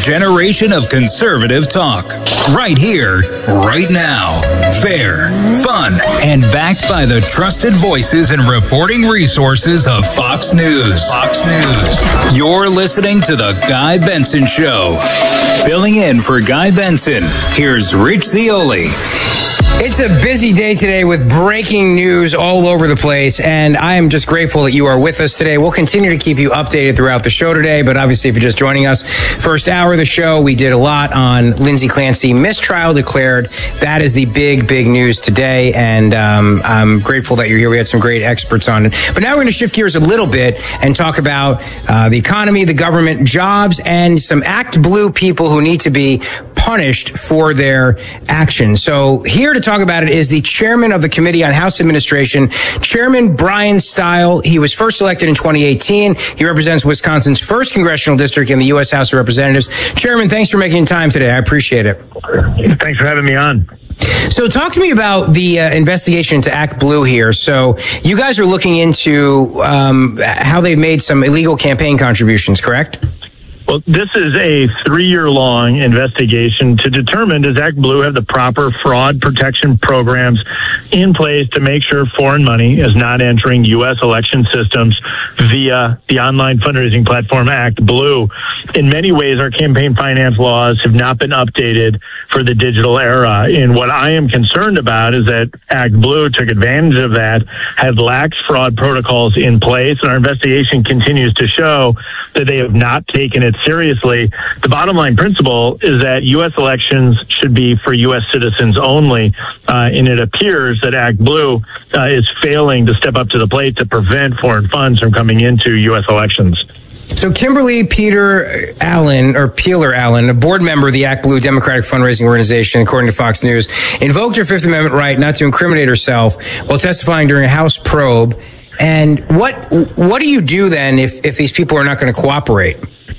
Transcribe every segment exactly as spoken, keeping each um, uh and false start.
generation of conservative talk. Right here, right now. Fair, fun, and backed by the trusted voices and reporting resources of Fox News. Fox News. You're listening to The Guy Benson Show. Filling in for Guy Benson, here's Rich Zeoli. It's a busy day today with breaking news all over the place, and I am just grateful that you are with us today. We'll continue to keep you updated throughout the show today, but obviously if you're just joining us, first hour of the show, we did a lot on Lindsay Clancy mistrial declared. That is the big, big news today, and um, I'm grateful that you're here. We had some great experts on it. But now we're going to shift gears a little bit and talk about uh, the economy, the government, jobs, and some Act Blue people who need to be punished for their actions. So here to talk about it is the chairman of the Committee on House Administration, Chairman Brian Steil. He was first elected in twenty eighteen. He represents Wisconsin's first congressional district in the U S House of Representatives. Chairman, thanks for making time today. I appreciate it. Thanks for having me on. So talk to me about the uh, investigation into Act Blue here. So you guys are looking into um, how they've made some illegal campaign contributions, correct? Well, this is a three-year-long investigation to determine, does Act Blue have the proper fraud protection programs in place to make sure foreign money is not entering U S election systems via the online fundraising platform Act Blue. In many ways, our campaign finance laws have not been updated for the digital era. And what I am concerned about is that Act Blue took advantage of that, had lax fraud protocols in place, and our investigation continues to show that they have not taken it seriously. The bottom line principle is that U S elections should be for U S citizens only, uh, and it appears that Act Blue uh, is failing to step up to the plate to prevent foreign funds from coming into U S elections. So Kimberly Peter Allen, or Peeler Allen, a board member of the Act Blue Democratic Fundraising Organization, according to Fox News, invoked her Fifth Amendment right not to incriminate herself while testifying during a House probe. And what what do you do then if, if these people are not going to cooperate?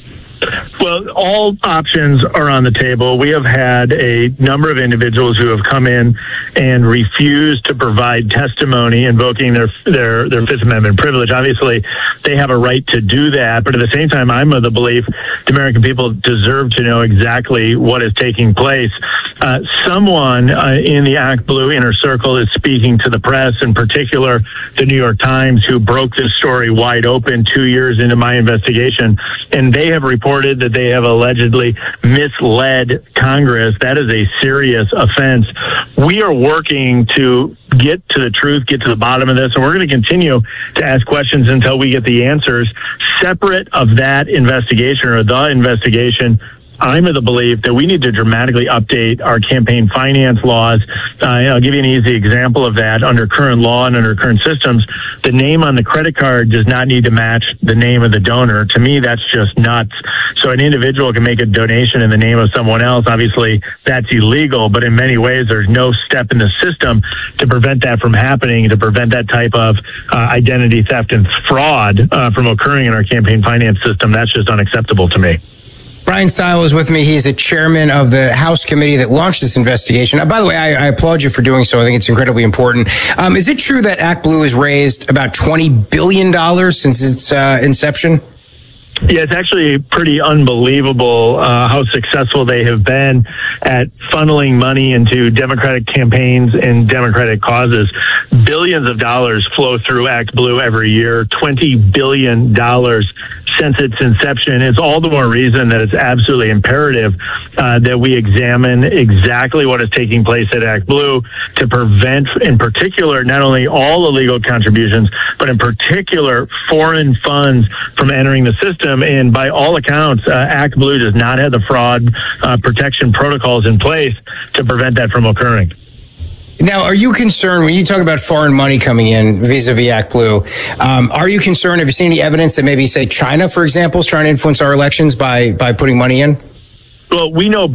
Well, all options are on the table. We have had a number of individuals who have come in and refused to provide testimony invoking their their their Fifth Amendment privilege. Obviously, they have a right to do that, but at the same time, I'm of the belief the American people deserve to know exactly what is taking place. Uh, someone uh, in the Act Blue inner circle is speaking to the press, in particular the New York Times, who broke this story wide open two years into my investigation, and they have reported that they have allegedly misled Congress. That is a serious offense. We are working to get to the truth, get to the bottom of this, and we're going to continue to ask questions until we get the answers. Separate of that investigation or the investigation, I'm of the belief that we need to dramatically update our campaign finance laws. Uh, I'll give you an easy example of that. Under current law and under current systems, the name on the credit card does not need to match the name of the donor. To me, that's just nuts. So an individual can make a donation in the name of someone else. Obviously, that's illegal, but in many ways, there's no step in the system to prevent that from happening, to prevent that type of uh, identity theft and fraud uh, from occurring in our campaign finance system. That's just unacceptable to me. Brian Steil is with me. He's the chairman of the House committee that launched this investigation. Uh, by the way, I, I applaud you for doing so. I think it's incredibly important. Um, is it true that Act Blue has raised about twenty billion dollars since its uh, inception? Yeah, it's actually pretty unbelievable uh, how successful they have been at funneling money into Democratic campaigns and Democratic causes. Billions of dollars flow through Act Blue every year, twenty billion dollars since its inception. It's all the more reason that it's absolutely imperative uh, that we examine exactly what is taking place at Act Blue to prevent, in particular, not only all illegal contributions, but in particular, foreign funds from entering the system. And by all accounts, uh, Act Blue does not have the fraud uh, protection protocols in place to prevent that from occurring. Now, are you concerned when you talk about foreign money coming in vis-a-vis Act Blue? Um, are you concerned? Have you seen any evidence that maybe, say, China, for example, is trying to influence our elections by by putting money in? Well, we know